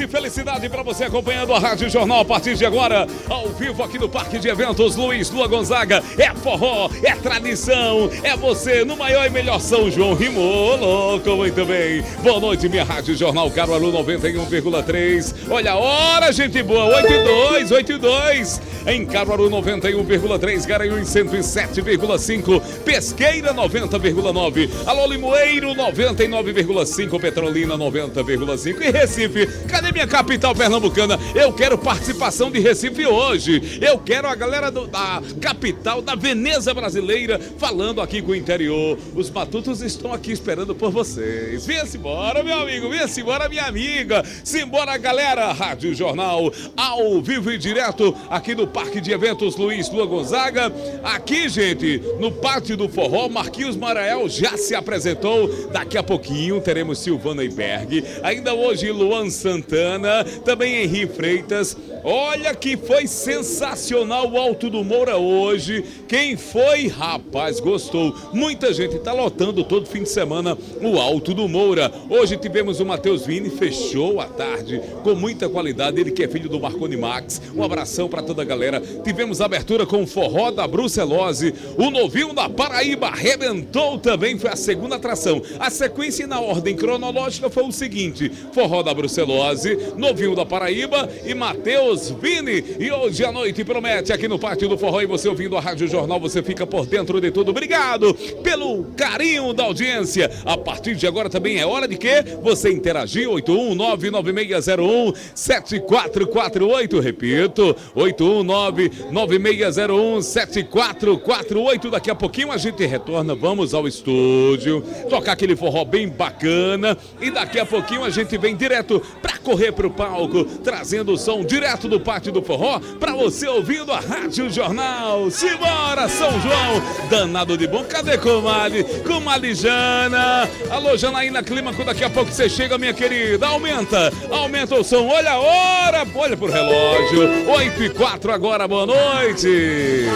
e felicidade para você acompanhando a Rádio Jornal a partir de agora, ao vivo aqui no Parque de Eventos Luiz Lua Gonzaga. É forró, é tradição, é você no maior e melhor São João. Rimou, louco, muito bem. Boa noite, minha Rádio Jornal Caruaru 91,3. Olha a hora, gente boa, 8:02. Em Caruaru 91,3, Garanhuns 107,5, Pesqueira 90,9, Alô Limoeiro 99,5, Petrolina 90,5 e Recife. Cadê minha capital pernambucana? Eu quero participação de Recife hoje. Eu quero a galera da capital, da Veneza brasileira, falando aqui com o interior. Os matutos estão aqui esperando por vocês. Venha-se embora, meu amigo, venha-se embora, minha amiga. Simbora, galera. Rádio Jornal ao vivo e direto aqui no Parque de Eventos Luiz Lua Gonzaga. Aqui, gente, no Pátio do Forró, Marquinhos Marael já se apresentou. Daqui a pouquinho teremos Silvana Iberg. Ainda hoje, Luan Santana. Também Henri Freitas. Olha que foi sensacional o Alto do Moura hoje. Quem foi? Rapaz, gostou. Muita gente tá lotando todo fim de semana o Alto do Moura. Hoje tivemos o Matheus Vini, fechou a tarde com muita qualidade. Ele que é filho do Marconi Max. Um abração para toda a galera. Tivemos a abertura com o forró da Brucelose. O novinho da Paraíba arrebentou também, foi a segunda atração. A sequência na ordem cronológica foi o seguinte: forró da Brucelose, novinho da Paraíba e Matheus Vini. E hoje à noite promete aqui no Pátio do Forró. E você ouvindo a Rádio Jornal, você fica por dentro de tudo. Obrigado pelo carinho da audiência. A partir de agora também é hora de quê? Você interagir. 81996017448. Repito, 81996017448. Daqui a pouquinho a gente retorna, vamos ao estúdio, tocar aquele forró bem bacana e daqui a pouquinho a gente vem direto pra correr pro palco, trazendo o som direto do Pátio do Forró pra você ouvindo a Rádio Jornal. Simbora, São João, danado de bom. Cadê comadre? Comadre Jana. Alô, Janaína Clímaco, daqui a pouco você chega, minha querida. Aumenta o som. Olha a hora, olha pro relógio. 8:04 agora, boa noite.